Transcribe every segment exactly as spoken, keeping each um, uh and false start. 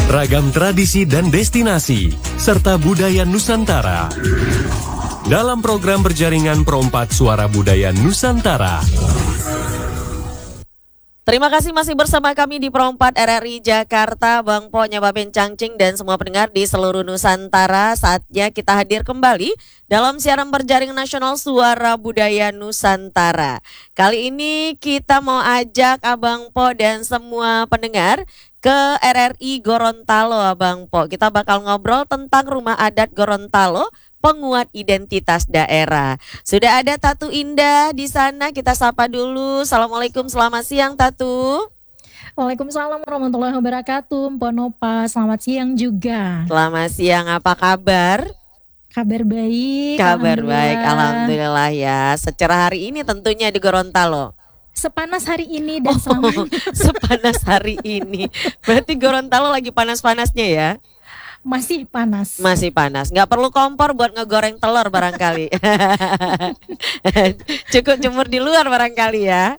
ragam tradisi dan destinasi, serta budaya Nusantara. Dalam program berjaringan Pro empat Suara Budaya Nusantara. Terima kasih masih bersama kami di Pro empat R R I Jakarta, Bang Po, Nyababen Cangcing, dan semua pendengar di seluruh Nusantara. Saatnya kita hadir kembali dalam siaran berjaring nasional Suara Budaya Nusantara. Kali ini kita mau ajak Abang Po dan semua pendengar ke R R I Gorontalo, Abang Po. Kita bakal ngobrol tentang rumah adat Gorontalo, penguat identitas daerah. Sudah ada Tatu Indah di sana, kita sapa dulu. Assalamualaikum, selamat siang Tatu. Waalaikumsalam warahmatullahi wabarakatuh, Mpok Nopa. Selamat siang juga. Selamat siang, apa kabar? Kabar baik. Kabar baik, alhamdulillah ya. Secerah hari ini tentunya di Gorontalo. Sepanas hari ini dan oh, selamanya. Sepanas hari ini. Berarti Gorontalo lagi panas-panasnya ya? Masih panas. Masih panas. Nggak perlu kompor buat ngegoreng telur barangkali. Cukup jemur di luar barangkali ya.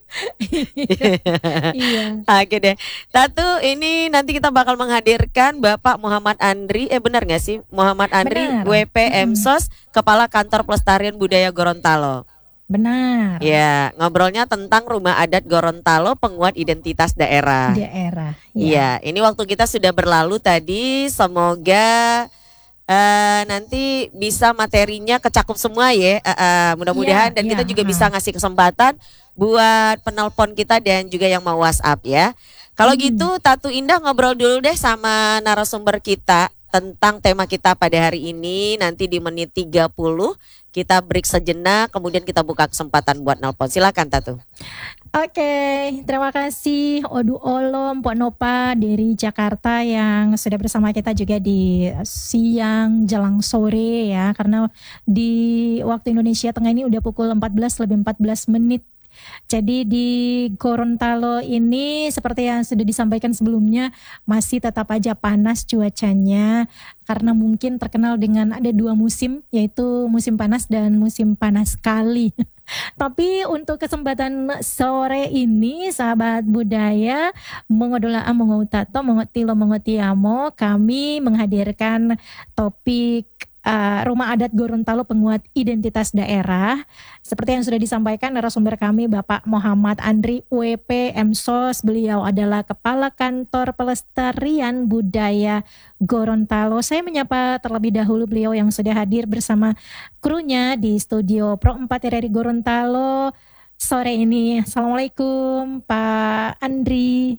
Iya. Oke deh. Tatu, ini nanti kita bakal menghadirkan Bapak Muhammad Andri. Eh benar nggak sih? Muhammad Andri, Benar. W P M S O S, Kepala Kantor Pelestarian Budaya Gorontalo. Benar. Ya, ngobrolnya tentang rumah adat Gorontalo, penguat identitas daerah. Daerah. Iya, ini waktu kita sudah berlalu tadi. Semoga uh, nanti bisa materinya kecakup semua ya. Uh, uh, mudah-mudahan Ya, dan ya, kita juga ha. bisa ngasih kesempatan buat penelpon kita dan juga yang mau WhatsApp ya. Kalau Hmm. gitu, Tatu Indah ngobrol dulu deh sama narasumber kita tentang tema kita pada hari ini. Nanti di menit tiga puluh kita break sejenak, kemudian kita buka kesempatan buat nelpon. Silakan Tatu. Oke, terima kasih Odu Olom, Mpok Nopa dari Jakarta yang sudah bersama kita juga di siang jelang sore ya. Karena di waktu Indonesia Tengah ini udah pukul empat belas lebih empat belas menit. Jadi di Gorontalo ini seperti yang sudah disampaikan sebelumnya masih tetap aja panas cuacanya karena mungkin terkenal dengan ada dua musim, yaitu musim panas dan musim panas sekali. Tapi untuk kesempatan sore ini sahabat budaya mengodola mongo tato mongo tilo mongo tiamo, kami menghadirkan topik Uh, rumah adat Gorontalo penguat identitas daerah. Seperti yang sudah disampaikan narasumber kami Bapak Muhammad Andri W P M S O S. Beliau adalah Kepala Kantor Pelestarian Budaya Gorontalo. Saya menyapa terlebih dahulu beliau yang sudah hadir bersama krunya di studio Pro empat R R I Gorontalo sore ini. Assalamualaikum Pak Andri.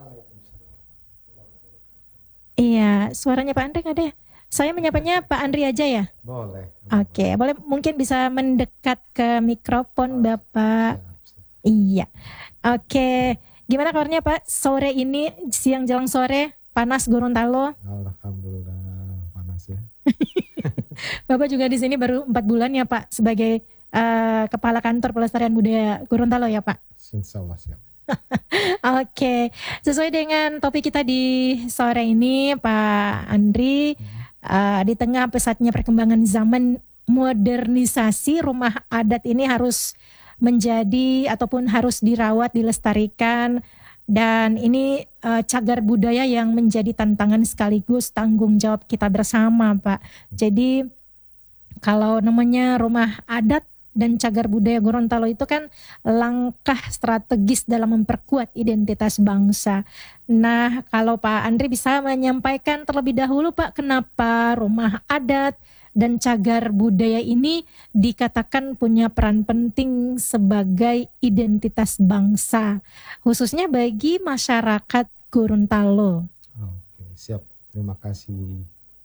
Iya, suaranya Pak Andri nggak ada ya? Saya menyapanya Pak Andri aja ya? Boleh. Oke, boleh mungkin bisa mendekat ke mikrofon Bapak. Iya. Oke, gimana kabarnya Pak? Sore ini, siang jelang sore, panas Gorontalo. Alhamdulillah panas ya. Bapak juga di sini baru empat bulan ya Pak sebagai uh, Kepala Kantor Pelestarian Budaya Gorontalo ya Pak? Insya Allah siap. Oke, sesuai dengan topik kita di sore ini Pak Andri. Hmm. Uh, di tengah pesatnya perkembangan zaman modernisasi, rumah adat ini harus menjadi ataupun harus dirawat, dilestarikan, dan ini uh, cagar budaya yang menjadi tantangan sekaligus tanggung jawab kita bersama Pak. Jadi kalau namanya rumah adat dan cagar budaya Gorontalo itu kan langkah strategis dalam memperkuat identitas bangsa. Nah, kalau Pak Andri bisa menyampaikan terlebih dahulu Pak, kenapa rumah adat dan cagar budaya ini dikatakan punya peran penting sebagai identitas bangsa, khususnya bagi masyarakat Gorontalo. Oke, siap. Terima kasih.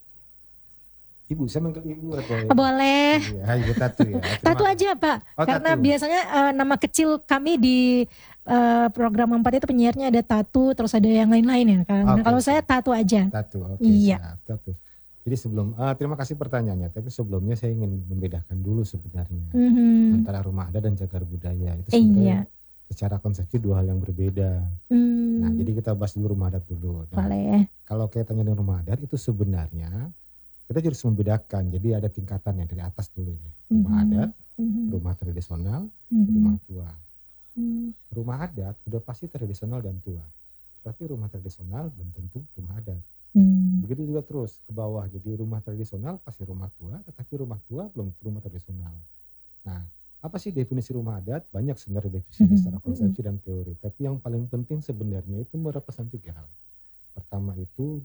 Ibu, saya manggil ibu atau ya? Boleh. Iya, Ibu Tatu ya. Terima... Tatu aja Pak, oh, karena Tatu. biasanya uh, nama kecil kami di uh, program empat itu penyiarnya ada Tatu, terus ada yang lain-lain ya kan. Okay, nah, kalau siap. saya Tatu aja. Tatu, oke okay, iya. Siap, Tatu. Jadi sebelum, uh, terima kasih pertanyaannya, tapi sebelumnya saya ingin membedakan dulu sebenarnya mm-hmm. antara rumah adat dan cagar budaya. Itu iya. sebenarnya secara konsepsi dua hal yang berbeda. Mm. Nah, jadi kita bahas dulu rumah adat dulu. Nah, boleh. Kalau kaitannya dengan rumah adat itu sebenarnya kita harus membedakan, jadi ada tingkatannya dari atas dulu ya. Rumah mm-hmm. adat, mm-hmm. rumah tradisional, mm-hmm. rumah tua. Mm. Rumah adat udah pasti tradisional dan tua, tapi rumah tradisional belum tentu rumah adat. Mm. Begitu juga terus ke bawah. Jadi rumah tradisional pasti rumah tua, tetapi rumah tua belum rumah tradisional. Nah, apa sih definisi rumah adat? Banyak sebenarnya definisi Mm-hmm. secara konsepsi dan teori. Tapi yang paling penting sebenarnya itu merepresentasikan tiga hal. Pertama itu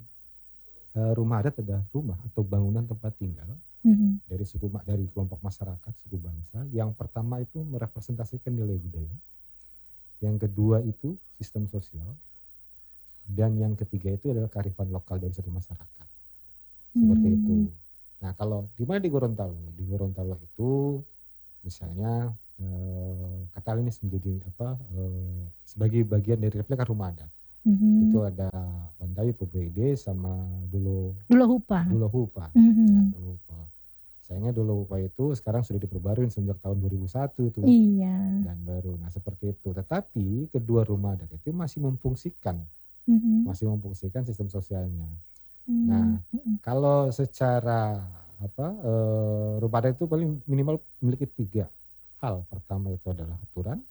rumah adat adalah rumah atau bangunan tempat tinggal mm-hmm. dari suku dari kelompok masyarakat suku bangsa. Yang pertama itu merepresentasikan nilai budaya. Yang kedua itu sistem sosial. Dan yang ketiga itu adalah kearifan lokal dari satu masyarakat. Seperti hmm. itu. Nah kalau di mana di Gorontalo? Di Gorontalo itu misalnya eh, Katalinis menjadi apa eh, sebagai bagian dari replika rumah adat. Hmm. Itu ada Bantayu, Pubede sama Dulo Dulo Hupa. Dulo Hupa. Hmm. Nah, Dulo Hupa. Sayangnya Dulo Hupa itu sekarang sudah diperbarui sejak tahun dua ribu satu itu. Iya. Dan baru. Nah seperti itu. Tetapi kedua rumah adat itu masih memfungsikan. Mm-hmm. Masih memfungsikan sistem sosialnya. Mm-hmm. Nah, kalau secara apa e, rumah adat itu paling minimal memiliki tiga hal. Pertama itu adalah aturan,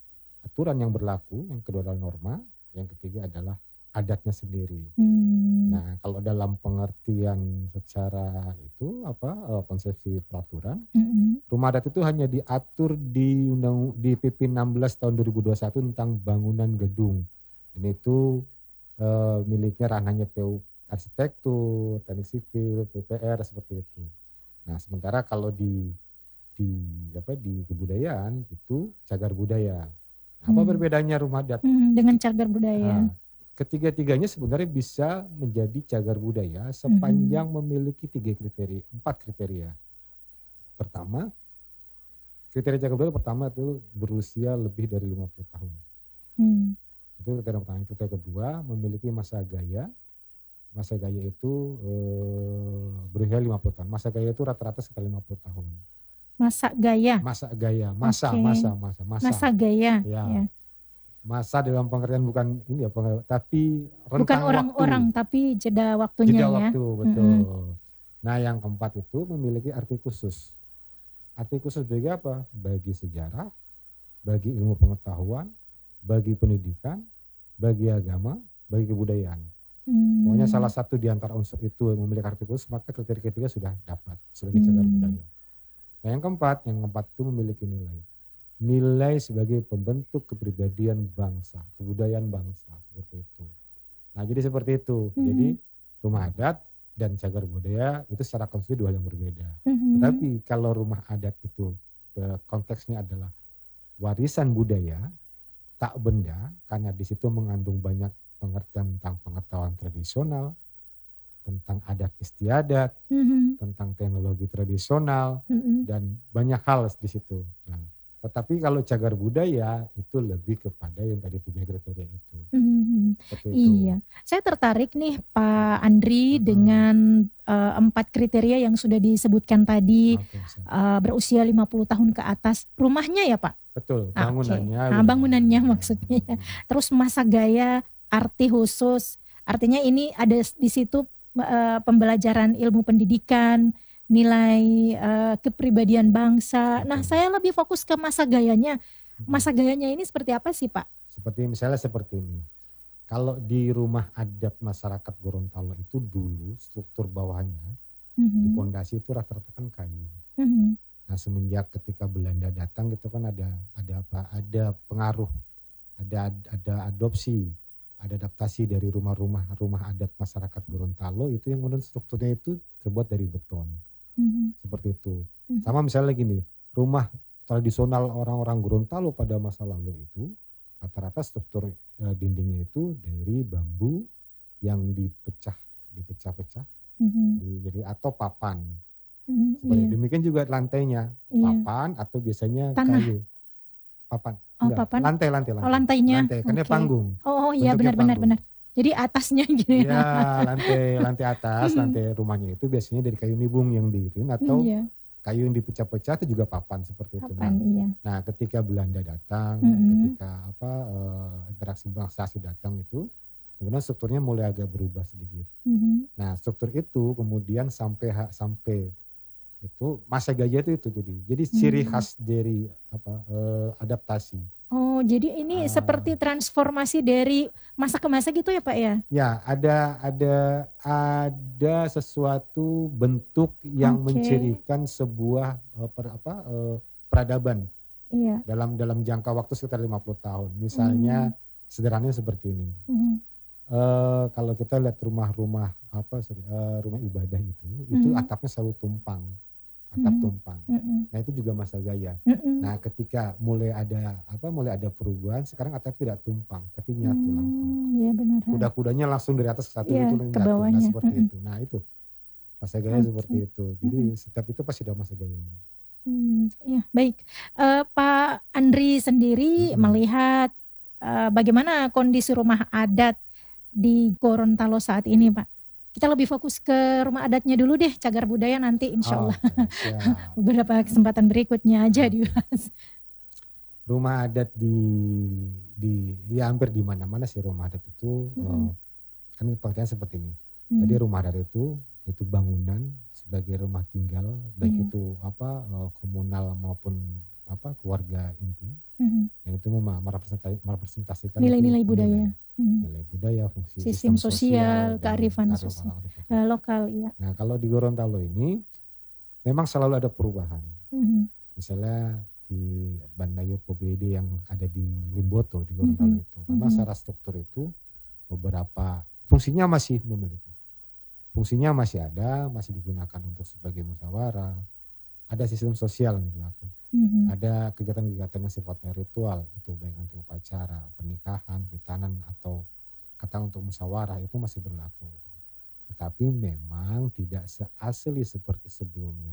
aturan yang berlaku. Yang kedua adalah norma. Yang ketiga adalah adatnya sendiri. Mm-hmm. Nah, kalau dalam pengertian secara itu apa e, konsepsi peraturan, mm-hmm. rumah adat itu hanya diatur di undang di P P enam belas tahun dua ribu dua puluh satu tentang bangunan gedung. Dan itu Uh, miliknya ranahnya P U arsitektur, teknik sipil, P P R seperti itu. Nah, sementara kalau di di apa di kebudayaan itu cagar budaya. Nah, apa hmm. perbedaannya rumah adat hmm, dengan cagar budaya? Nah, ketiga-tiganya sebenarnya bisa menjadi cagar budaya sepanjang hmm. memiliki tiga kriteria, empat kriteria. Pertama, kriteria cagar budaya pertama itu berusia lebih dari lima puluh tahun. Hmm. Itu kriteria pertama. Kriteria kedua memiliki masa gaya. Masa gaya itu eh, berusia lima puluh tahun. Masa gaya itu rata-rata sekitar lima puluh tahun. Masa gaya? Masa gaya, masa, okay. masa, masa, masa. Masa gaya. Ya. Ya. Masa dalam pengertian bukan ini ya, tapi rentang bukan orang-orang, tapi jeda waktunya jeda ya. waktu, betul. Mm-hmm. Nah, yang keempat itu memiliki arti khusus. Arti khusus bagi apa? Bagi sejarah, bagi ilmu pengetahuan, bagi pendidikan, bagi agama, bagi kebudayaan. Hmm. Pokoknya salah satu di antara unsur itu yang memiliki arti khusus, maka kriteria ketiga sudah dapat sebagai cagar hmm. budaya. Nah, yang keempat, yang keempat itu memiliki nilai. Nilai sebagai pembentuk kepribadian bangsa, kebudayaan bangsa, seperti itu. Nah, jadi seperti itu. Hmm. Jadi rumah adat dan cagar budaya itu secara konsep dua hal yang berbeda. Hmm. Tetapi kalau rumah adat itu konteksnya adalah warisan budaya, tak benda, karena di situ mengandung banyak pengertian tentang pengetahuan tradisional, tentang adat istiadat, mm-hmm. tentang teknologi tradisional, mm-hmm. dan banyak hal di situ. Nah, tetapi kalau cagar budaya itu lebih kepada yang tadi tiga kriteria itu. Mm-hmm. Seperti itu. Iya, saya tertarik nih Pak Andri mm-hmm. dengan uh, empat kriteria yang sudah disebutkan tadi, okay, uh, berusia lima puluh tahun ke atas. Rumahnya ya Pak? Betul, bangunannya. Okay. Nah, bangunannya maksudnya. Terus masa gaya, arti khusus. Artinya ini ada di situ uh, pembelajaran ilmu pendidikan, nilai uh, kepribadian bangsa. Betul. Nah, saya lebih fokus ke masa gayanya. Masa gayanya ini seperti apa sih Pak? Seperti misalnya seperti ini. Kalau di rumah adat masyarakat Gorontalo itu dulu struktur bawahnya, mm-hmm. di pondasi itu rata-rata kan kayu. Mm-hmm. Nah, semenjak ketika Belanda datang gitu kan ada ada apa? Ada pengaruh, ada ada adopsi, ada adaptasi dari rumah-rumah rumah adat masyarakat Gorontalo itu yang kemudian strukturnya itu terbuat dari beton. Mm-hmm. Seperti itu. Mm-hmm. Sama misalnya gini, rumah tradisional orang-orang Gorontalo pada masa lalu itu rata-rata struktur e, dindingnya itu dari bambu yang dipecah, dipecah-pecah, mm-hmm. di, jadi atau papan. Mm, seperti iya. Demikian juga lantainya, iya. papan atau biasanya tanah. Kayu. Papan. Oh, Enggak, papan. Lantai, lantai, lantai. Oh, lantainya. Lantai, karena okay. panggung. Oh, iya benar-benar benar. Jadi atasnya gitu ya. Iya, lantai lantai atas, lantai rumahnya itu biasanya dari kayu nibung yang diituin atau iya. kayu yang dipecah-pecah itu juga papan seperti papan, itu. Nah, iya. nah, ketika Belanda datang, mm-hmm. ketika apa uh, interaksi bangsa datang itu, kemudian strukturnya mulai agak berubah sedikit. Mm-hmm. Nah, struktur itu kemudian sampai sampai itu masa gaya itu itu jadi jadi ciri hmm. khas dari apa uh, adaptasi. Oh Oh, jadi ini Ah. seperti transformasi dari masa ke masa gitu ya Pak ya? Ya, ada ada ada sesuatu bentuk yang Oke. mencirikan sebuah eh, per, apa eh, peradaban Iya. dalam dalam jangka waktu sekitar lima puluh tahun. Misalnya sederhananya seperti ini. Mhm. Eh, kalau kita lihat rumah-rumah apa sorry, eh, rumah ibadah itu, itu Mhm. atapnya selalu tumpang, atap Mhm. tumpang. Mhm. Nah itu juga masa gaya. Mhm. Nah ketika mulai ada apa mulai ada perubahan, sekarang atap tidak tumpang, tapi nyatu langsung. Hmm, iya benar. Kuda-kudanya langsung dari atas ke satu Iya, itu ke nyatu. Nah bawahnya. seperti Mm-mm. itu. Nah itu masa gaya Oke. seperti itu. Jadi Mm-mm. setiap itu pasti ada masa gayanya. Hmm, ya baik. Eh, Pak Andri sendiri Mm-mm. melihat eh, bagaimana kondisi rumah adat di Gorontalo saat ini, Pak? Kita lebih fokus ke rumah adatnya dulu deh, cagar budaya nanti insya Allah Oke, siap. beberapa kesempatan berikutnya aja Oke. dibahas. Rumah adat di di ya hampir di mana-mana sih rumah adat itu Mm-mm. eh, kan pengertian seperti ini. Hmm. Jadi rumah adat itu itu bangunan sebagai rumah tinggal baik Iya. itu apa eh, komunal maupun apa keluarga inti Mhm. yang itu mema- merepresentasi- merepresentasikan Nilai-nilai itu budaya. nilai, Hmm. nilai budaya, fungsi Sistem sistem, sosial, dan kearifan kearifan sosial. lokal. Eh, lokal, ya. Nah kalau di Gorontalo ini memang selalu ada perubahan. Mhm. Misalnya di Bandayo P B D yang ada di Limboto di Gorontalo Mhm. itu, memang Mhm. secara struktur itu beberapa fungsinya masih memiliki, fungsinya masih ada, masih digunakan untuk sebagai musyawarah, ada sistem sosial yang berlaku, Mhm. ada kegiatan-kegiatan yang sifatnya ritual, itu baik nanti upacara, pernikahan, hitanan atau kata untuk musyawarah itu masih berlaku. Tetapi memang tidak seasli seperti sebelumnya.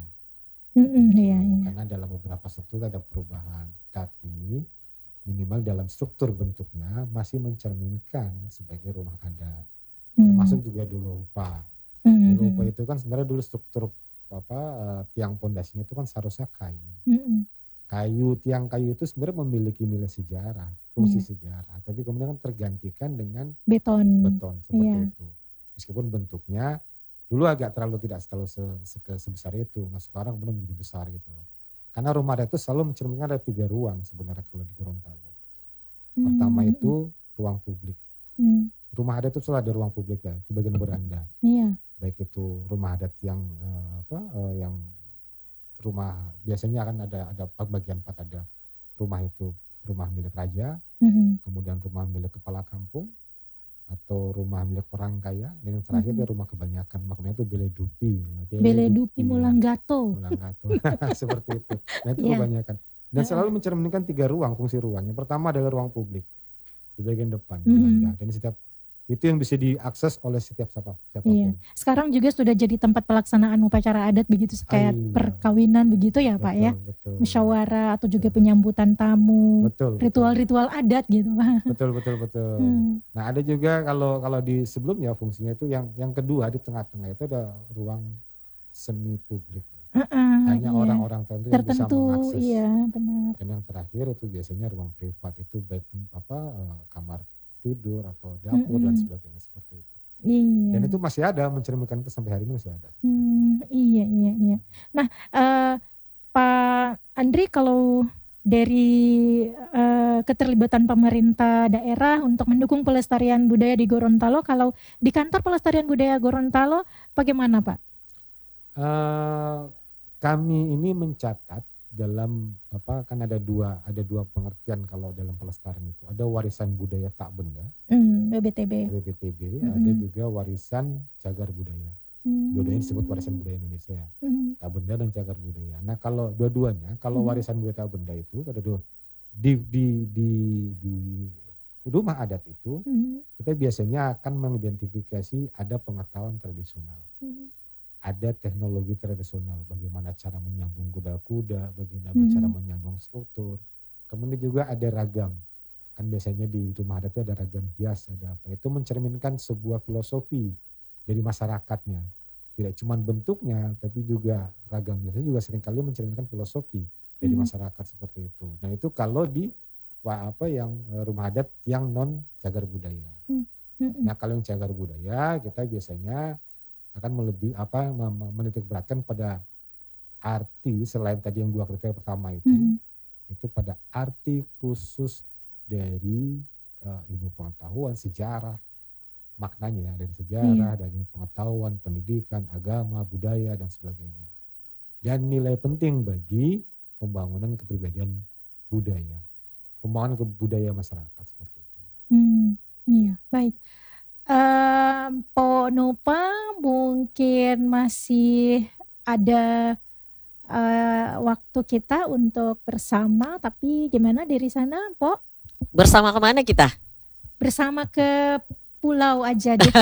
Mhm, iya, iya. Karena dalam beberapa struktur ada perubahan, tapi minimal dalam struktur bentuknya masih mencerminkan sebagai rumah adat. Mhm. Termasuk juga dulu rupa. Mhm. Dulu rupa itu kan sebenarnya dulu struktur apa eh, tiang pondasinya itu kan seharusnya kayu. Mhm. Kayu tiang kayu itu sebenarnya memiliki nilai sejarah, fungsi Iya. sejarah, tapi kemudian kan tergantikan dengan Beton. beton seperti Iya. itu. Meskipun bentuknya dulu agak terlalu tidak terlalu se, se- sebesar itu. Nah sekarang benar menjadi besar gitu loh. Karena rumah adat itu selalu mencerminkan ada tiga ruang sebenarnya kalau di Gorontalo. Pertama Mhm. itu ruang publik. Mhm. Rumah adat itu selalu ada ruang publik ya, di bagian beranda. Iya. Baik itu rumah adat yang eh, apa eh, yang rumah biasanya akan ada ada bagian empat, ada rumah itu rumah milik raja, Mhm. kemudian rumah milik kepala kampung, atau rumah milik orang kaya, dan yang terakhir Mhm. itu rumah kebanyakan, makanya itu beledupi. Beledupi ya. Mulanggato. Mulanggato. Seperti itu. Nah itu Iya. kebanyakan. Dan selalu mencerminkan tiga ruang, fungsi ruang. Yang pertama adalah ruang publik di bagian depan, Mhm. beranda. Dan setiap itu yang bisa diakses oleh setiap siapa siapapun. Iya. Sekarang juga sudah jadi tempat pelaksanaan upacara adat begitu kayak Iya. perkawinan begitu ya Pak ya. Betul, Musyawarah atau juga Betul. penyambutan tamu. betul, betul, Ritual-ritual adat gitu Pak. betul, betul, betul. Hmm. Nah ada juga kalau kalau di sebelumnya fungsinya itu yang yang kedua di tengah-tengah itu ada ruang semi publik. Uh-uh, Hanya iya. orang-orang tertentu yang bisa Tertentu, mengakses. iya benar. Dan yang terakhir itu biasanya ruang privat, itu baik apa eh, kamar tidur atau dapur dan Mm-mm. sebagainya seperti itu. Iya. Dan itu masih ada, mencerminkan itu sampai hari ini masih ada. Hmm, iya iya iya. Nah, eh, Pak Andri, kalau dari eh, keterlibatan pemerintah daerah untuk mendukung pelestarian budaya di Gorontalo, kalau di kantor pelestarian budaya Gorontalo bagaimana Pak? Eh, kami ini mencatat dalam apa kan ada dua ada dua pengertian kalau dalam pelestarian itu, ada warisan budaya tak benda Hmm, B B T B. W B T B, Mm-mm. ada juga warisan cagar budaya. Hmm. Dua-duanya disebut warisan budaya Indonesia, Hmm. tak benda dan cagar budaya. Nah kalau dua-duanya, kalau Hmm. warisan budaya tak benda itu ada dua di di di di rumah adat itu Hmm. kita biasanya akan mengidentifikasi ada pengetahuan tradisional. Hmm. Ada teknologi tradisional, bagaimana cara menyambung kuda-kuda, bagaimana Hmm. cara menyambung struktur. Kemudian juga ada ragam. Kan biasanya di rumah adat itu ada ragam hias, ada apa. Itu mencerminkan sebuah filosofi dari masyarakatnya. Tidak cuma bentuknya, tapi juga ragam. Biasanya juga seringkali mencerminkan filosofi dari Hmm. masyarakat seperti itu. Dan itu kalau di wah, apa yang eh, rumah adat yang non cagar budaya. Hmm. Hmm. Nah kalau yang cagar budaya kita biasanya akan melebih apa mem- menitik beratkan pada arti selain tadi yang dua kriteria pertama itu, Hmm. itu pada arti khusus dari uh, ilmu pengetahuan, sejarah, maknanya dari sejarah, Iya. dari ilmu pengetahuan, pendidikan, agama, budaya, dan sebagainya. Dan nilai penting bagi pembangunan kepribadian budaya, pembangunan kebudayaan masyarakat seperti itu. Hmm, iya, baik. Um, Po Nopa mungkin masih ada uh, waktu kita untuk bersama, tapi gimana dari sana, Po? Bersama kemana kita? Bersama ke pulau aja deh.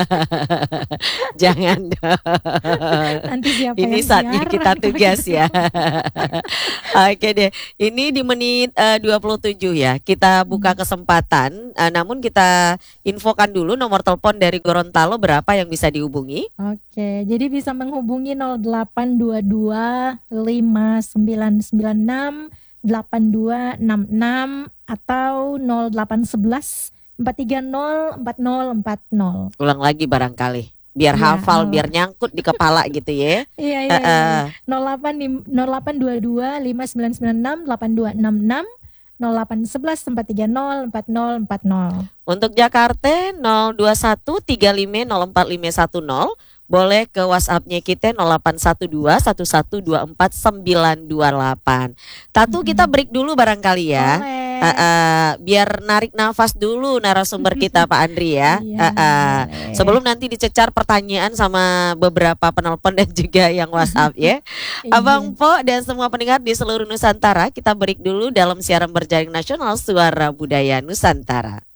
Jangan dong. Nanti siapa Ini yang saatnya siaran kita kalau tugas gitu. ya. Oke deh. Ini di menit eh, dua puluh tujuh ya. Kita buka kesempatan. eh, namun kita infokan dulu nomor telepon dari Gorontalo berapa yang bisa dihubungi. Oke, jadi bisa menghubungi nol delapan dua dua lima sembilan sembilan enam delapan dua enam enam atau nol delapan satu satu empat tiga nol empat nol empat nol. Ulang lagi barangkali. Biar Iya, hafal, nol. biar nyangkut di kepala gitu ya. Iya, Eh, iya, iya. eh. nol delapan lim- nol delapan dua dua lima sembilan sembilan enam delapan dua enam enam nol delapan satu satu empat tiga nol empat nol empat nol. Untuk Jakarta nol dua satu tiga lima nol empat lima satu nol. Boleh ke WhatsApp-nya kita nol delapan satu dua satu satu dua empat sembilan dua delapan. Tatu, kita break dulu barangkali ya. Boleh. Uh, uh, biar narik nafas dulu narasumber kita Pak Andri ya. Iya, Uh, uh. boleh. Sebelum nanti dicecar pertanyaan sama beberapa penelpon dan juga yang WhatsApp ya. Iya. Abang Po dan semua pendengar di seluruh Nusantara, kita break dulu dalam siaran berjaring nasional Suara Budaya Nusantara.